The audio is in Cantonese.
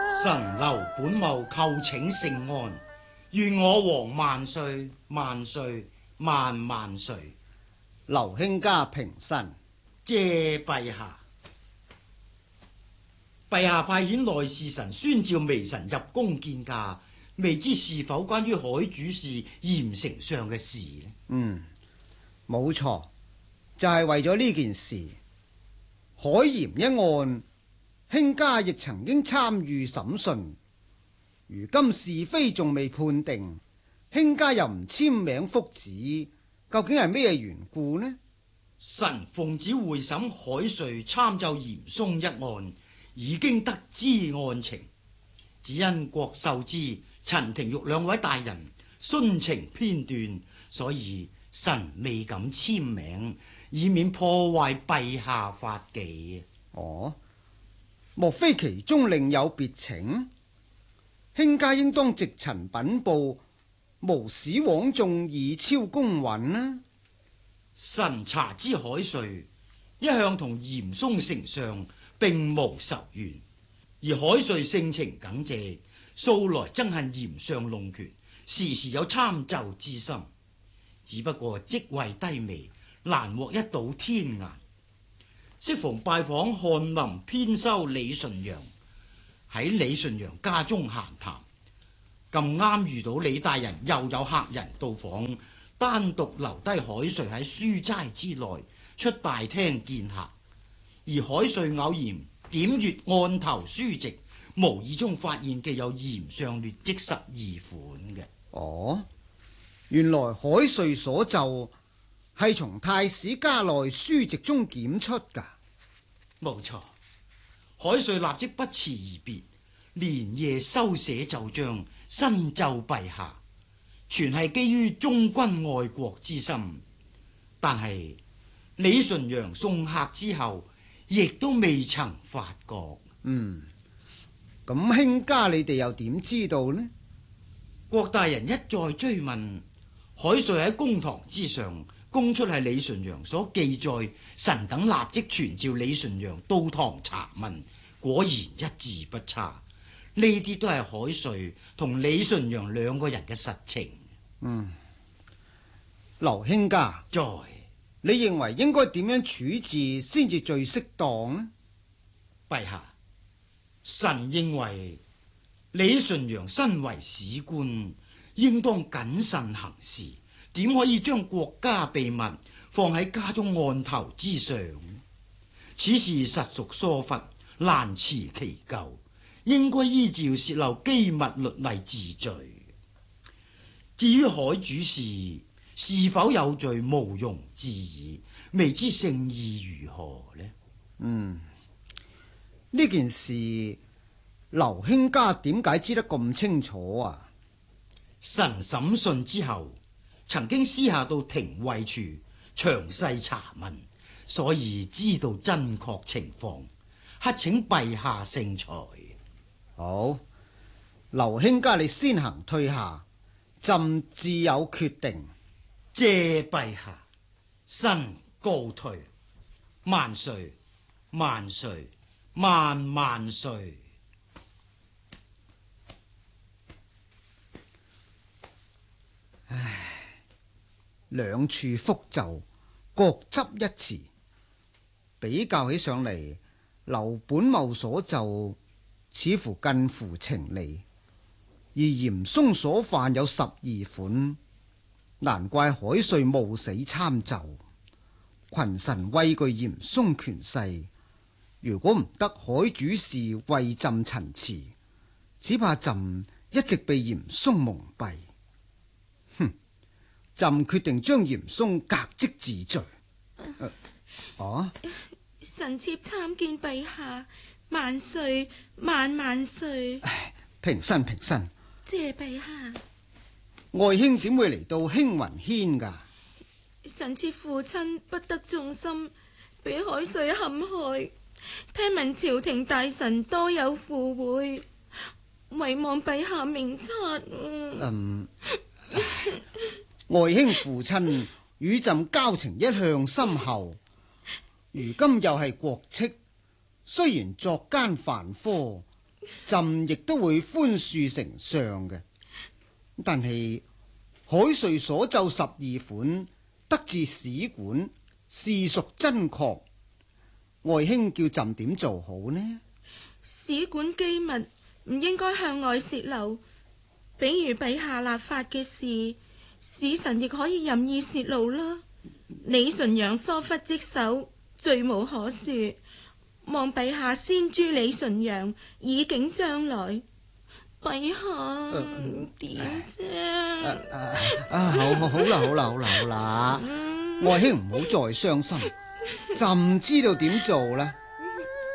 臣劉本茂叩請聖安，願我王萬歲萬歲萬萬歲。 劉卿家平身。 謝陛下。陛下派遣內侍臣宣召微臣入宮見駕，未知是否關於海主事嚴丞相嘅事呢？ 冇錯，就係為咗呢件事。海鹽一案，卿家亦曾經參與審訊，如今是非仲未判定，卿家又唔簽名覆旨，究竟係咩緣故呢？ 臣奉旨會審海瑞參奏嚴嵩一案，已經得知案情，只因郭秀之、陳廷玉兩位大人徇情偏斷，所以臣未敢簽名，以免破壞陛下法紀。 哦，莫非其中另有別情？卿家應當直陳稟報，無使枉眾以超公允呢？ 臣查知海瑞一向同嚴嵩丞相並無仇怨，而海瑞性情耿直，素來憎恨嚴相弄權，時時有參奏之心。只不過職位低微，難獲一睹天顏。適逢拜訪翰林編修李純陽，喺李純陽家中閒談，咁啱遇到李大人又有客人到訪，單獨留低海瑞喺書齋之內，出大廳見客。而海瑞偶然檢閱案頭書籍，無意中發現既有嚴上劣跡12款嘅。 哦，原來海瑞所奏係從太史家內書籍中檢出㗎。 冇錯，海瑞立即不辭而別，連夜修寫奏章，申奏陛下，全係基於忠君愛國之心。但係李純陽送客之後，亦都未曾發覺。 咁卿家你哋又點知道呢？ 郭大人一再追問，海瑞喺公堂之上供出係李純陽所記載，臣等立即傳召李純陽到堂查問，果然一字不差。呢啲都係海瑞同李純陽兩個人嘅實情。 劉卿家， 在你認為應該點樣處置先至最適當呢？ 陛下，臣認為李純陽身為史官，應當謹慎行事，點可以將國家秘密放喺家中案頭之上？此事實屬疏忽，難辭其咎，應該依照泄漏機密律例治罪。至於海主事是否有罪，毋庸置疑，未知聖意如何呢？ 呢件事劉卿家點解知得咁清楚啊？ 臣審訊之後，曾經私下到廷尉處詳細查問，所以知道真確情況，乞請陛下聖裁。 好，劉卿家你先行退下，朕自有決定。 謝陛下，臣告退。萬歲萬歲萬萬歲。 兩處覆奏，各執一詞，比較起上嚟，劉本茂所奏似乎近乎情理，而嚴嵩所犯有12款，難怪海瑞冒死參奏。群臣畏懼嚴嵩權勢，如果唔得海主事為朕陳詞，只怕朕一直被嚴嵩蒙蔽。朕決定將嚴嵩革職治罪。 臣妾參見陛下，萬歲萬萬歲。 平身平身。 謝陛下。 外卿點會嚟到興雲軒㗎？ 臣妾父親不得眾心，被海瑞陷害。聽聞朝廷大臣多有赴會，唯望陛下明察。 外卿父親與朕交情一向深厚，如今又係國戚，雖然作奸犯科， 朕亦都會寬恕丞相嘅。但係海瑞所奏12款得自使館，是屬真確，外卿叫朕點做好呢？ 使館機密唔應該向外泄漏，比如陛下立法嘅事，使臣亦可以任意泄露啦。李純陽疏忽職守，罪無可恕，望陛下先誅李純陽，以警將來。陛下點啫？ 好啦，外卿唔好再傷心，朕知道點做啦。